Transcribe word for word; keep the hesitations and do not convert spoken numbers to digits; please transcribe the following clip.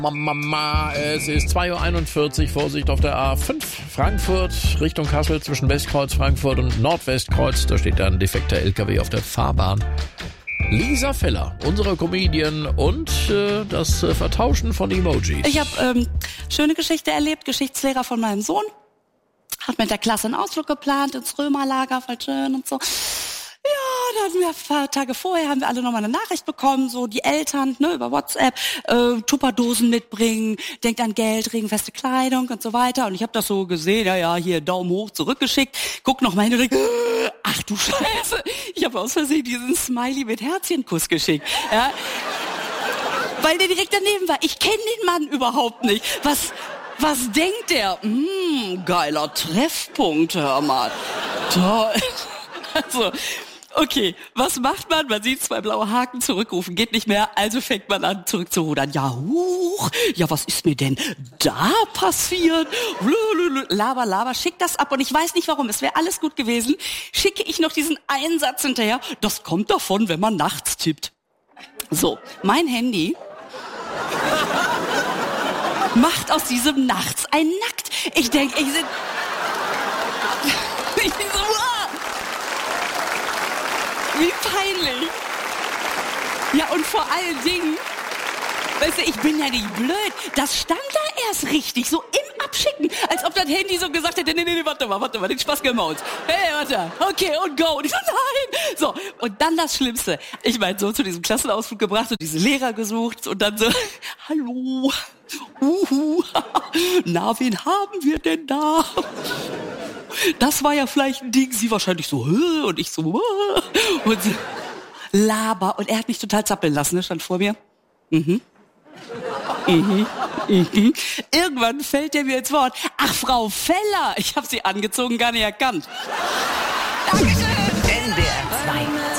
Mama, es ist zwei Uhr einundvierzig, Vorsicht auf der A fünf, Frankfurt, Richtung Kassel, zwischen Westkreuz, Frankfurt und Nordwestkreuz. Da steht da ein defekter L K W auf der Fahrbahn. Lisa Feller, unsere Comedian, und äh, das äh, Vertauschen von Emojis. Ich habe ähm, schöne Geschichte erlebt, Geschichtslehrer von meinem Sohn. Hat mit der Klasse einen Ausflug geplant ins Römerlager, voll schön und so. Ja, da hatten wir ein paar Tage vorher, haben wir alle nochmal eine Nachricht bekommen, so die Eltern, ne, über WhatsApp, äh, Tupperdosen mitbringen, denkt an Geld, regenfeste Kleidung und so weiter. Und ich habe das so gesehen, ja, ja, hier Daumen hoch zurückgeschickt, guck noch mal hin und denk, ach du Scheiße, ich habe aus Versehen diesen Smiley mit Herzchenkuss geschickt, ja, weil der direkt daneben war. Ich kenne den Mann überhaupt nicht. Was, was denkt der? Hm, geiler Treffpunkt, hör mal. Toll. Also, okay, was macht man? Man sieht zwei blaue Haken, zurückrufen geht nicht mehr, also fängt man an zurückzurudern. Ja, huch, ja, was ist mir denn da passiert? Laber, laber, schick das ab und ich weiß nicht warum, es wäre alles gut gewesen. Schicke ich noch diesen einen Satz hinterher, das kommt davon, wenn man nachts tippt. So, mein Handy macht aus diesem Nachts ein Nackt. Ich denke, ich sind... Ich so, wie peinlich. Ja, und vor allen Dingen, weißt du, ich bin ja nicht blöd. Das stand da erst richtig, so im Abschicken. Als ob das Handy so gesagt hätte, nee, nee, nee, warte mal, warte mal, den Spaß gemacht. Hey, warte, okay, und go. Und ich so, nein. So, und dann das Schlimmste. Ich mein, so zu diesem Klassenausflug gebracht und diese Lehrer gesucht und dann so, hallo, uhu, na, wen haben wir denn da? Das war ja vielleicht ein Ding, sie wahrscheinlich so, Hö? Und ich so, Hö? Und sie, Laber. Und er hat mich total zappeln lassen, ne? Stand vor mir. Mhm. Mhm. Mhm. Irgendwann fällt er mir ins Wort. Ach, Frau Feller. Ich habe sie angezogen, gar nicht erkannt. Dankeschön. N D R zwei.